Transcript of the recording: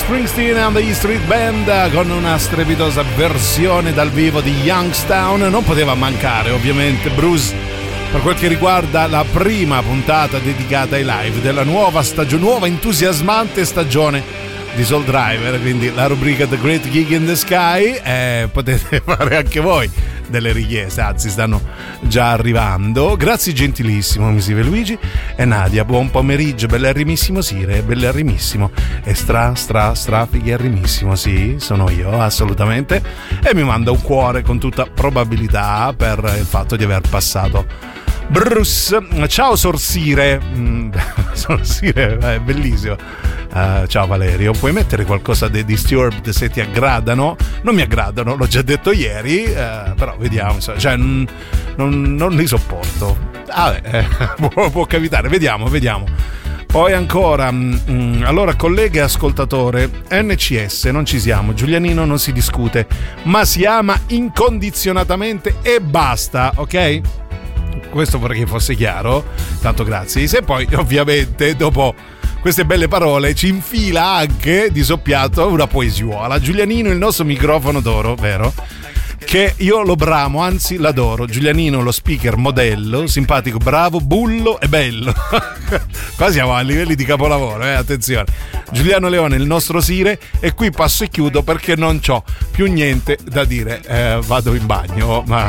Springsteen and the E Street Band con una strepitosa versione dal vivo di Youngstown. Non poteva mancare ovviamente Bruce per quel che riguarda la prima puntata dedicata ai live della nuova entusiasmante stagione di Soul Driver, quindi la rubrica The Great Gig in the Sky. Potete fare anche voi delle richieste, anzi stanno già arrivando. Grazie gentilissimo Misive Luigi e Nadia, buon pomeriggio, bellerrimissimo Sire, bellerrimissimo e strafigherrimissimo, sì, sono io assolutamente, e mi manda un cuore con tutta probabilità per il fatto di aver passato Bruce. Ciao Sorsire. Sorsire è bellissimo. Ciao Valerio, puoi mettere qualcosa dei Disturbed se ti aggradano? Non mi aggradano, l'ho già detto ieri, però vediamo, cioè non li sopporto. Può capitare, vediamo. Poi ancora, allora colleghe e ascoltatore, NCS non ci siamo, Giulianino non si discute, ma si ama incondizionatamente e basta, ok? Questo vorrei che fosse chiaro, tanto grazie. Se poi ovviamente dopo queste belle parole ci infila anche di soppiatto una poesiola. Giulianino, il nostro microfono d'oro, vero? Che io lo bramo, anzi l'adoro. Giulianino, lo speaker modello, simpatico, bravo, bullo e bello. Qua siamo a livelli di capolavoro, attenzione. Giuliano Leone, il nostro Sire, e qui passo e chiudo perché non c'ho più niente da dire. Vado in bagno, ma